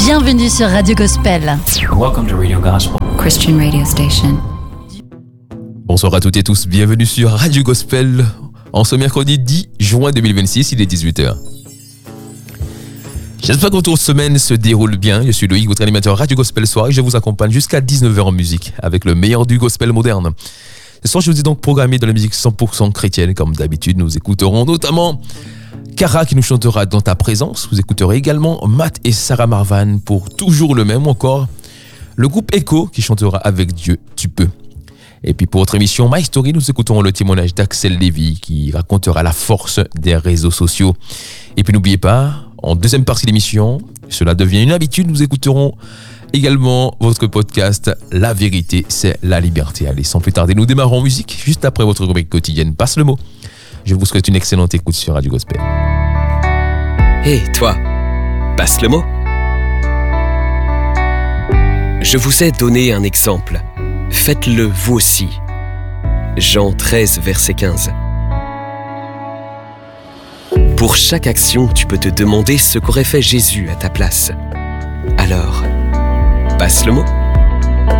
Bienvenue sur Radio Gospel. Welcome to Radio Gospel, Christian radio station. Bonsoir à toutes et tous, bienvenue sur Radio Gospel en ce mercredi 10 juin 2026, il est 18h. J'espère que votre semaine se déroule bien. Je suis Loïc, votre animateur Radio Gospel Soir et je vous accompagne jusqu'à 19h en musique avec le meilleur du gospel moderne. Ce soir, je vous ai donc programmé de la musique 100% chrétienne. Comme d'habitude, nous écouterons notamment Cara qui nous chantera Dans ta présence. Vous écouterez également Matt et Sarah Marvan pour Toujours le même, ou encore le groupe Echo qui chantera Avec Dieu, tu peux. Et puis pour votre émission My Story, nous écouterons le témoignage d'Axel Lévy qui racontera la force des réseaux sociaux. Et puis n'oubliez pas, en deuxième partie de l'émission, cela devient une habitude, nous écouterons également votre podcast La vérité, c'est la liberté. Allez, sans plus tarder, nous démarrons en musique juste après votre rubrique quotidienne Passe le mot. Je vous souhaite une excellente écoute sur Radio Gospel. Hé, toi, passe le mot. Je vous ai donné un exemple. Faites-le vous aussi. Jean 13, verset 15. Pour chaque action, tu peux te demander ce qu'aurait fait Jésus à ta place. Alors, passe le mot.